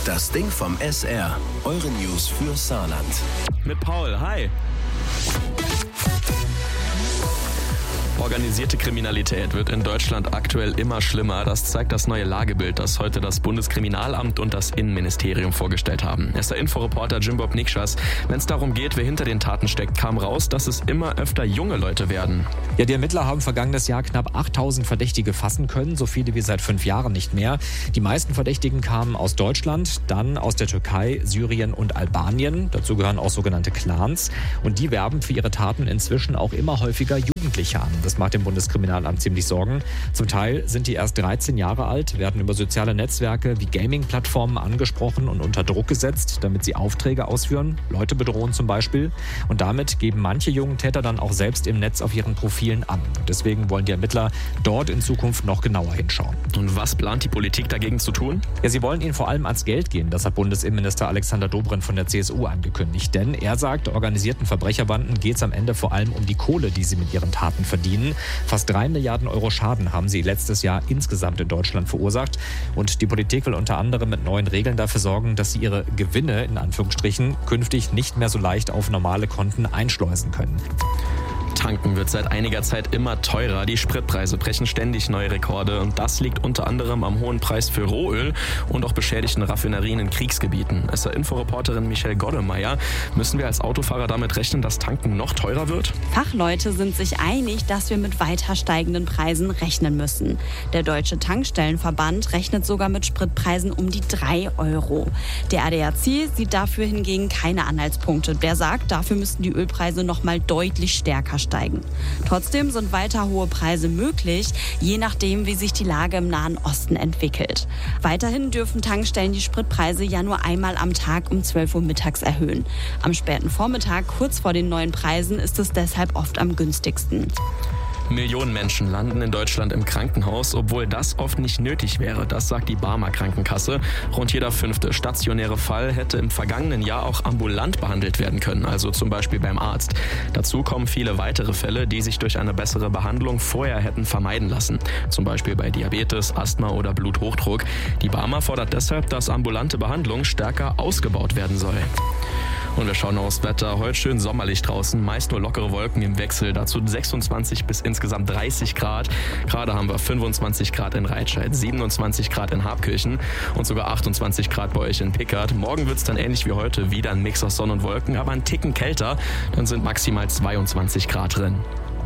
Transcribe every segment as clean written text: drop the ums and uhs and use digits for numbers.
Das Ding vom SR. Eure News für Saarland. Mit Paul, hi. Organisierte Kriminalität wird in Deutschland aktuell immer schlimmer. Das zeigt das neue Lagebild, das heute das Bundeskriminalamt und das Innenministerium vorgestellt haben. SR-Info-Reporter Jimbob Nikschas. Wenn es darum geht, wer hinter den Taten steckt, kam raus, dass es immer öfter junge Leute werden. Ja, die Ermittler haben vergangenes Jahr knapp 8000 Verdächtige fassen können, so viele wie seit 5 Jahren nicht mehr. Die meisten Verdächtigen kamen aus Deutschland, dann aus der Türkei, Syrien und Albanien. Dazu gehören auch sogenannte Clans. Und die werben für ihre Taten inzwischen auch immer häufiger Jugendliche an. Das macht dem Bundeskriminalamt ziemlich Sorgen. Zum Teil sind die erst 13 Jahre alt, werden über soziale Netzwerke wie Gaming-Plattformen angesprochen und unter Druck gesetzt, damit sie Aufträge ausführen, Leute bedrohen zum Beispiel. Und damit geben manche jungen Täter dann auch selbst im Netz auf ihren Profilen an. Deswegen wollen die Ermittler dort in Zukunft noch genauer hinschauen. Und was plant die Politik dagegen zu tun? Ja, sie wollen ihnen vor allem ans Geld gehen. Das hat Bundesinnenminister Alexander Dobrindt von der CSU angekündigt. Denn er sagt, organisierten Verbrecherbanden geht es am Ende vor allem um die Kohle, die sie mit ihren Taten verdienen. Fast 3 Milliarden Euro Schaden haben sie letztes Jahr insgesamt in Deutschland verursacht. Und die Politik will unter anderem mit neuen Regeln dafür sorgen, dass sie ihre Gewinne, in Anführungsstrichen, künftig nicht mehr so leicht auf normale Konten einschleusen können. Tanken wird seit einiger Zeit immer teurer. Die Spritpreise brechen ständig neue Rekorde. Und das liegt unter anderem am hohen Preis für Rohöl und auch beschädigten Raffinerien in Kriegsgebieten. SR-Info-Reporterin Michelle Goddemeyer. Müssen wir als Autofahrer damit rechnen, dass Tanken noch teurer wird? Fachleute sind sich einig, dass wir mit weiter steigenden Preisen rechnen müssen. Der Deutsche Tankstellenverband rechnet sogar mit Spritpreisen um die 3 Euro. Der ADAC sieht dafür hingegen keine Anhaltspunkte. Der sagt, dafür müssten die Ölpreise noch mal deutlich stärker steigen. Trotzdem sind weiter hohe Preise möglich, je nachdem, wie sich die Lage im Nahen Osten entwickelt. Weiterhin dürfen Tankstellen die Spritpreise ja nur einmal am Tag um 12 Uhr mittags erhöhen. Am späten Vormittag, kurz vor den neuen Preisen, ist es deshalb oft am günstigsten. Millionen Menschen landen in Deutschland im Krankenhaus, obwohl das oft nicht nötig wäre. Das sagt die Barmer Krankenkasse. Rund jeder 5. stationäre Fall hätte im vergangenen Jahr auch ambulant behandelt werden können, also zum Beispiel beim Arzt. Dazu kommen viele weitere Fälle, die sich durch eine bessere Behandlung vorher hätten vermeiden lassen. Zum Beispiel bei Diabetes, Asthma oder Bluthochdruck. Die Barmer fordert deshalb, dass ambulante Behandlung stärker ausgebaut werden soll. Und wir schauen aufs Wetter. Heute schön sommerlich draußen, meist nur lockere Wolken im Wechsel. Dazu 26 bis insgesamt 30 Grad. Gerade haben wir 25 Grad in Reitscheid, 27 Grad in Habkirchen und sogar 28 Grad bei euch in Pickert. Morgen wird es dann ähnlich wie heute wieder ein Mix aus Sonne und Wolken, aber ein Ticken kälter. Dann sind maximal 22 Grad drin.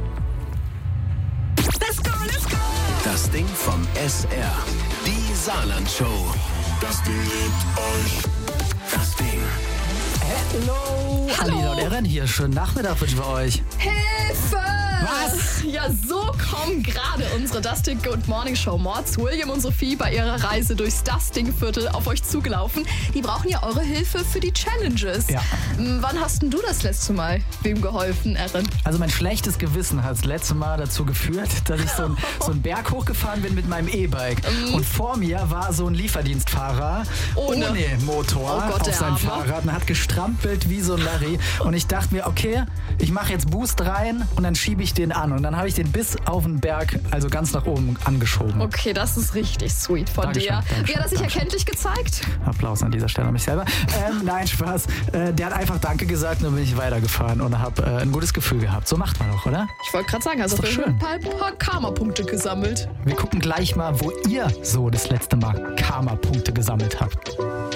Let's go, let's go! Das Ding vom SR. Die Saarland-Show. Das Ding liebt euch. Das Ding. Hallo! Alina und Erin hier. Schönen Nachmittag wünschen wir euch. Hilfe! Was? Ja, so kommen gerade unsere Dustin Good Morning Show Mods, William und Sophie, bei ihrer Reise durchs Dustin-Viertel auf euch zugelaufen. Die brauchen ja eure Hilfe für die Challenges. Ja. Wann hast denn du das letzte Mal wem geholfen, Erin? Also mein schlechtes Gewissen hat das letzte Mal dazu geführt, dass ich so einen Berg hochgefahren bin mit meinem E-Bike. Und vor mir war so ein Lieferdienstfahrer ohne Motor Gott, auf seinem Arme. Fahrrad und hat gestrampelt wie so ein Larry. Und ich dachte mir, okay, ich mache jetzt Boost rein und dann schiebe ich den an. Und dann habe ich den bis auf den Berg, also ganz nach oben, angeschoben. Okay, das ist richtig sweet von Dankeschön, dir. Dankeschön, Wie hat er sich Dankeschön. erkenntlich gezeigt? Applaus an dieser Stelle an mich selber. Nein, Spaß. Der hat einfach Danke gesagt und dann bin ich weitergefahren und habe ein gutes Gefühl gehabt. So macht man doch, oder? Ich wollte gerade sagen, also Ist doch für schön. ein paar Karma-Punkte gesammelt. Wir gucken gleich mal, wo ihr so das letzte Mal Karma-Punkte gesammelt habt.